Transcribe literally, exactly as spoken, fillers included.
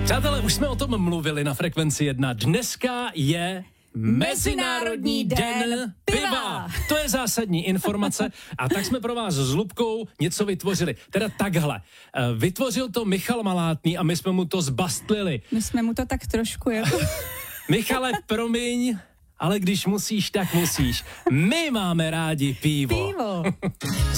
Přátelé, už jsme o tom mluvili na Frekvenci jedna. Dneska je Mezinárodní den piva. To je zásadní informace a tak jsme pro vás s Lubkou něco vytvořili. Teda takhle. Vytvořil to Michal Malátný a my jsme mu to zbastlili. My jsme mu to tak trošku jako... Michale, promiň, ale když musíš, tak musíš. My máme rádi pivo. Pivo.